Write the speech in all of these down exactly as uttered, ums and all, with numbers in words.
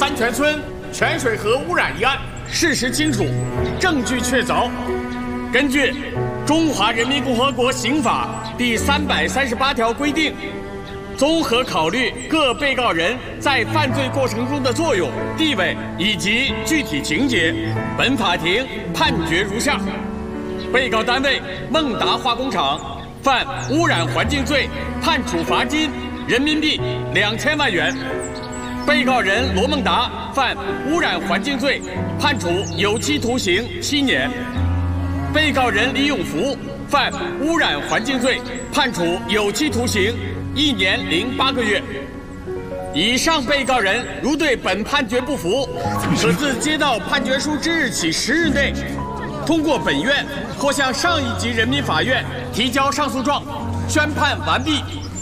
三泉村泉水河污染一案，事实清楚，证据确凿。根据《中华人民共和国刑法》第三百三十八条规定，综合考虑各被告人在犯罪过程中的作用、地位以及具体情节，本法庭判决如下：被告单位孟达化工厂犯污染环境罪，判处罚金人民币两千万元；被告人罗孟达犯污染环境罪，判处有期徒刑七年；被告人李永福犯污染环境罪，判处有期徒刑一年零八个月。以上被告人如对本判决不服，可自接到判决书之日起十日内，通过本院或向上一级人民法院提交上诉状，宣判完毕。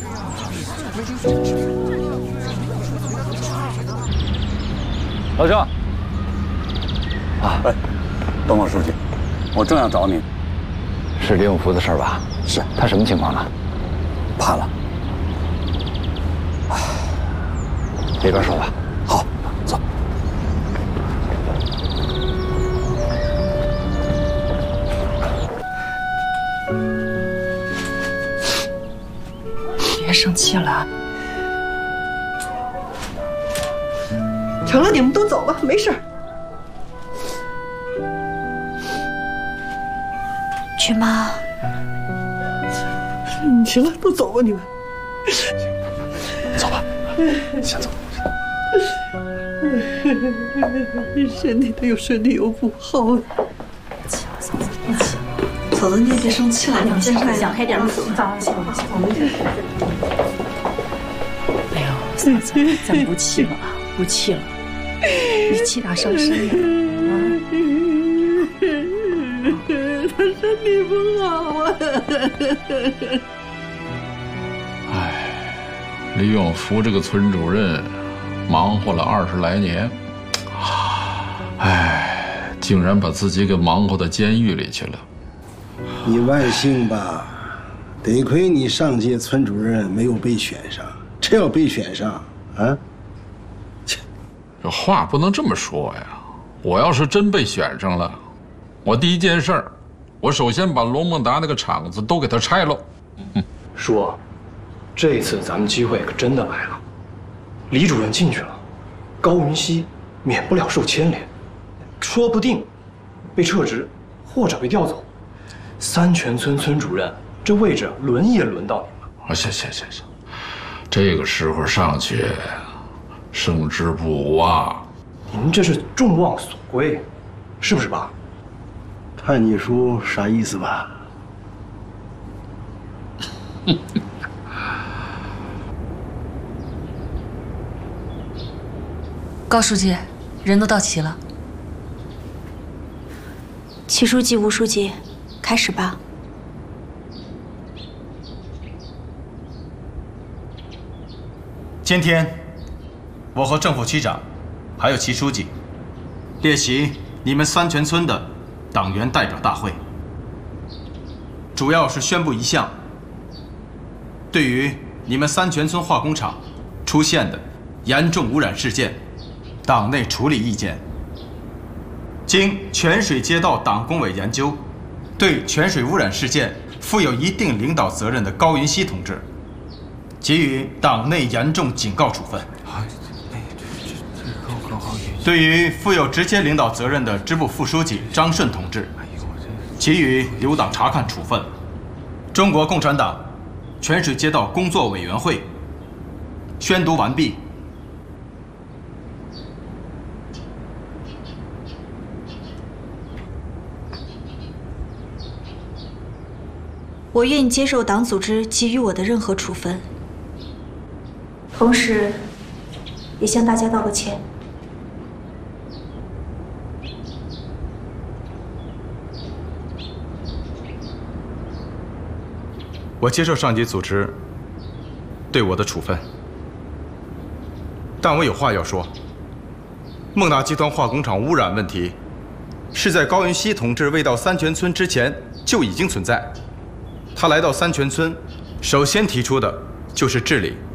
老郑，啊，哎，董总书记，我正要找你。 是李永福的事儿吧？ 是。 他什么情况了？ 判了。 里边说吧。 好，走。 别生气了。 成了，你们都走吧，没事。 瞿妈， 嗯，行了，都走吧，你们。 走吧，先走。 身体他有身体有不好。嫂子，别气，嫂子你也别生气了，你们先快想开点走。早上行了，我们哎呦，嫂子，咱不气了啊，不气了，你气他伤身呀。 他身体不好啊。 哎，李永福这个村主任忙活了二十来年，哎，竟然把自己给忙活到监狱里去了。 你万幸吧，得亏你上届村主任没有被选上，这要被选上，啊， 切，这话不能这么说呀！我要是真被选上了，我第一件事儿，我首先把罗孟达那个厂子都给他拆了。 嗯，叔，这次咱们机会可真的来了。李主任进去了，高云熙免不了受牵连，说不定被撤职或者被调走。三泉村村主任这位置轮也轮到你了。 啊，行行行行，这个时候上去，胜之不武啊！ 您这是众望所归，是不是爸？ 看你叔啥意思吧？ 高书记，人都到齐了。 齐书记、吴书记，开始吧。 今天，我和正副区长，还有齐书记，列席你们三泉村的党员代表大会，主要是宣布一项对于你们三泉村化工厂出现的严重污染事件，党内处理意见。经泉水街道党工委研究，对泉水污染事件负有一定领导责任的高云熙同志，给予党内严重警告处分。对于负有直接领导责任的支部副书记张顺同志，给予留党察看处分。中国共产党泉水街道工作委员会宣读完毕。 我愿意接受党组织给予我的任何处分，同时也向大家道个歉。 我接受上级组织对我的处分，但我有话要说。孟达集团化工厂污染问题，是在高云熙同志未到三泉村之前就已经存在。他来到三泉村，首先提出的就是治理